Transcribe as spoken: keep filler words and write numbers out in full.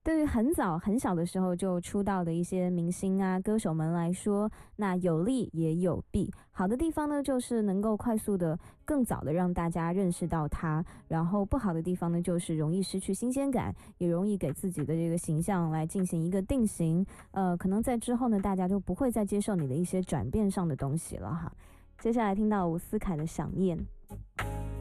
对于很早很小的时候就出道的一些明星啊、歌手们来说，那有利也有弊。好的地方呢，就是能够快速的、更早的让大家认识到他；然后不好的地方呢，就是容易失去新鲜感，也容易给自己的这个形象来进行一个定型。呃，可能在之后呢，大家就不会再接受你的一些转变上的东西了哈。接下来听到伍思凯的《想念》。